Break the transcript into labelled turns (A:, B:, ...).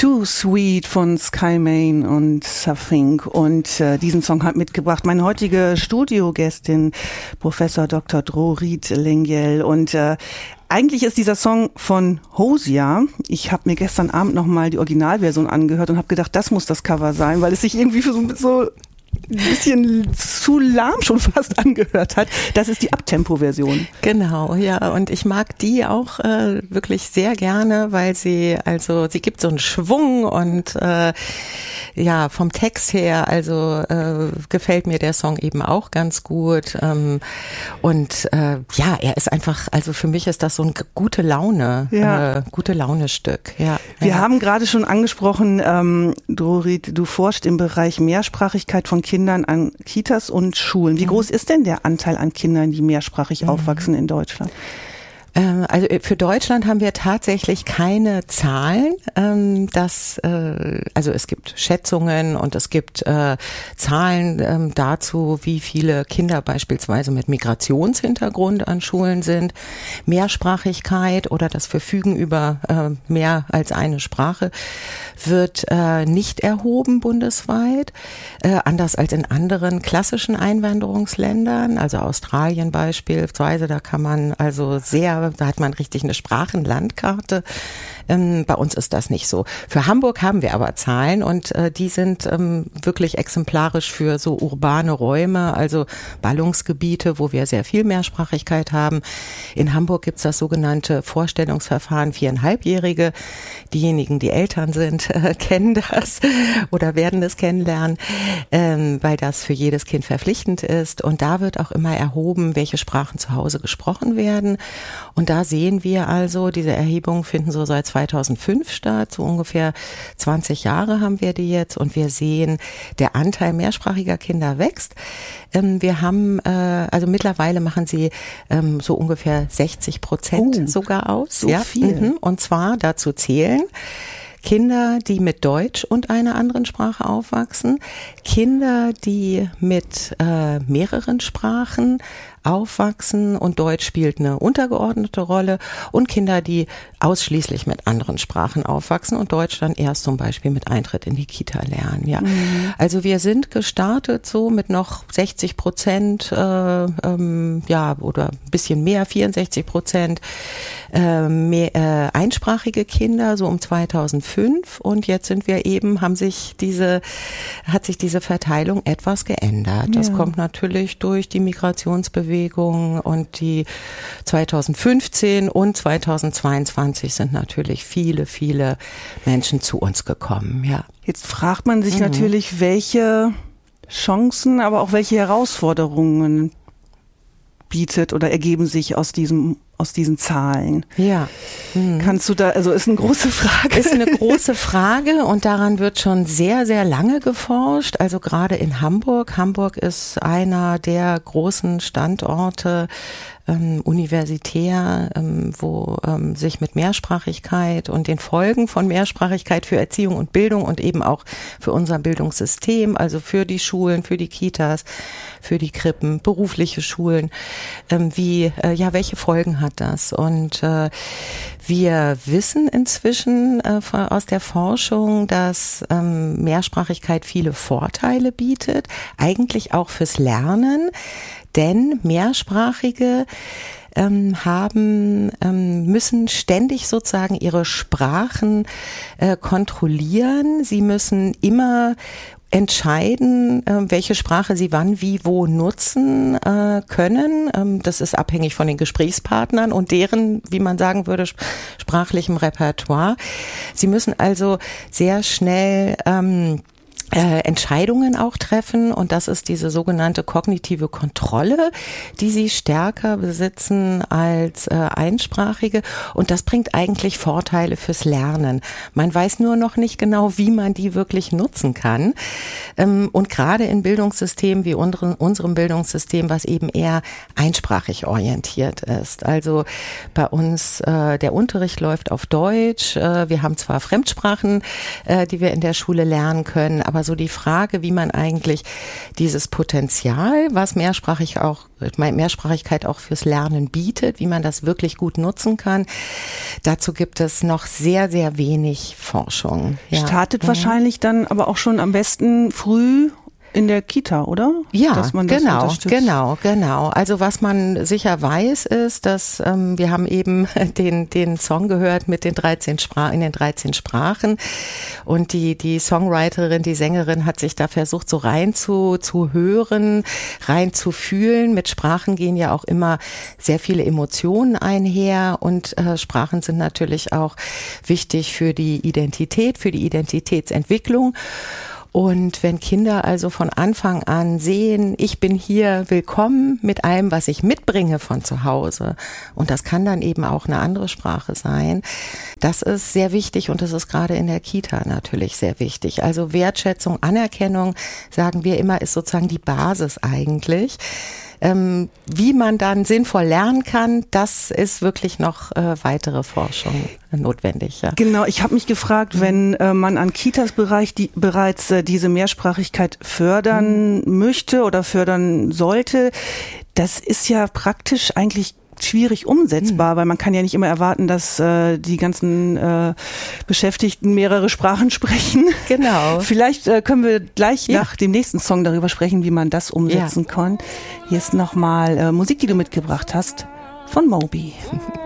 A: Too Sweet von Sky Main und Safink. Und diesen Song hat mitgebracht meine heutige Studiogästin, Professor Dr. Drorit Lengyel. Und eigentlich ist dieser Song von Hozier. Ich habe mir gestern Abend nochmal die Originalversion angehört und habe gedacht, das muss das Cover sein, weil es sich irgendwie so ein bisschen zu lahm schon fast angehört hat. Das ist die Abtempo-Version.
B: Genau, ja, und ich mag die auch wirklich sehr gerne, weil sie gibt so einen Schwung und ja, vom Text her, gefällt mir der Song eben auch ganz gut. Und ja, er ist einfach, also für mich ist das so ein gute Laune-Stück. Ja.
A: Wir haben gerade schon angesprochen, Drorit, du forschst im Bereich Mehrsprachigkeit von Kindern an Kitas und Schulen. Wie groß ist denn der Anteil an Kindern, die mehrsprachig aufwachsen in Deutschland?
B: Also für Deutschland haben wir tatsächlich keine Zahlen. Also es gibt Schätzungen und es gibt Zahlen dazu, wie viele Kinder beispielsweise mit Migrationshintergrund an Schulen sind. Mehrsprachigkeit oder das Verfügen über mehr als eine Sprache wird nicht erhoben bundesweit, anders als in anderen klassischen Einwanderungsländern, also Australien beispielsweise. Da kann man da hat man richtig eine Sprachenlandkarte. Bei uns ist das nicht so. Für Hamburg haben wir aber Zahlen und die sind wirklich exemplarisch für so urbane Räume, also Ballungsgebiete, wo wir sehr viel Mehrsprachigkeit haben. In Hamburg gibt's das sogenannte Vorstellungsverfahren 4,5-Jährige. Diejenigen, die Eltern sind, kennen das oder werden es kennenlernen, weil das für jedes Kind verpflichtend ist. Und da wird auch immer erhoben, welche Sprachen zu Hause gesprochen werden. Und da sehen wir also, diese Erhebungen finden so seit 2005 statt, so ungefähr 20 Jahre haben wir die jetzt und wir sehen, der Anteil mehrsprachiger Kinder wächst. Wir haben, also mittlerweile machen sie so ungefähr 60% sogar aus.
A: So viel.
B: Und zwar dazu zählen Kinder, die mit Deutsch und einer anderen Sprache aufwachsen, Kinder, die mit mehreren Sprachen aufwachsen und Deutsch spielt eine untergeordnete Rolle und Kinder, die ausschließlich mit anderen Sprachen aufwachsen und Deutsch dann erst zum Beispiel mit Eintritt in die Kita lernen. Ja, also wir sind gestartet so mit noch 60%, ja oder ein bisschen mehr, 64% einsprachige Kinder so um 2005 und jetzt sind wir eben, hat sich diese Verteilung etwas geändert. Ja. Das kommt natürlich durch die Migrationsbewegung und die 2015 und 2022 sind natürlich viele, viele Menschen zu uns gekommen, ja.
A: Jetzt fragt man sich natürlich, welche Chancen, aber auch welche Herausforderungen bietet oder ergeben sich aus diesen Zahlen.
B: Ja.
A: Kannst du da, also ist eine große Frage.
B: Ist eine große Frage und daran wird schon sehr, sehr lange geforscht. Also gerade in Hamburg. Hamburg ist einer der großen Standorte universitär, wo sich mit Mehrsprachigkeit und den Folgen von Mehrsprachigkeit für Erziehung und Bildung und eben auch für unser Bildungssystem, also für die Schulen, für die Kitas, für die Krippen, berufliche Schulen, welche Folgen hat das? Und wir wissen inzwischen aus der Forschung, dass Mehrsprachigkeit viele Vorteile bietet, eigentlich auch fürs Lernen. Denn Mehrsprachige müssen ständig sozusagen ihre Sprachen kontrollieren. Sie müssen immer entscheiden, welche Sprache sie wann, wie, wo nutzen können. Das ist abhängig von den Gesprächspartnern und deren, wie man sagen würde, sprachlichem Repertoire. Sie müssen also sehr schnell Entscheidungen auch treffen und das ist diese sogenannte kognitive Kontrolle, die sie stärker besitzen als Einsprachige und das bringt eigentlich Vorteile fürs Lernen. Man weiß nur noch nicht genau, wie man die wirklich nutzen kann und gerade in Bildungssystemen wie unserem Bildungssystem, was eben eher einsprachig orientiert ist. Also bei uns, der Unterricht läuft auf Deutsch, wir haben zwar Fremdsprachen, die wir in der Schule lernen können, aber aber so die Frage, wie man eigentlich dieses Potenzial, was Mehrsprachigkeit auch fürs Lernen bietet, wie man das wirklich gut nutzen kann, dazu gibt es noch sehr, sehr wenig Forschung. Ja.
A: Startet wahrscheinlich dann aber auch schon am besten früh in der Kita, oder?
B: Ja,
A: dass man das
B: genau. Also was man sicher weiß, ist, dass wir haben eben den Song gehört mit den 13 Sprachen und die Songwriterin, die Sängerin hat sich da versucht, so rein zu hören, rein zu fühlen. Mit Sprachen gehen ja auch immer sehr viele Emotionen einher und Sprachen sind natürlich auch wichtig für die Identität, für die Identitätsentwicklung. Und wenn Kinder also von Anfang an sehen, ich bin hier willkommen mit allem, was ich mitbringe von zu Hause, und das kann dann eben auch eine andere Sprache sein, das ist sehr wichtig und das ist gerade in der Kita natürlich sehr wichtig. Also Wertschätzung, Anerkennung, sagen wir immer, ist sozusagen die Basis eigentlich. Wie man dann sinnvoll lernen kann, das ist wirklich noch weitere Forschung notwendig. Ja.
A: Genau, ich habe mich gefragt, wenn man an Kitas bereits diese Mehrsprachigkeit fördern möchte oder fördern sollte, das ist ja praktisch eigentlich schwierig umsetzbar, weil man kann ja nicht immer erwarten, dass die ganzen Beschäftigten mehrere Sprachen sprechen.
B: Genau.
A: Vielleicht können wir gleich nach dem nächsten Song darüber sprechen, wie man das umsetzen kann. Hier ist nochmal Musik, die du mitgebracht hast, von Moby.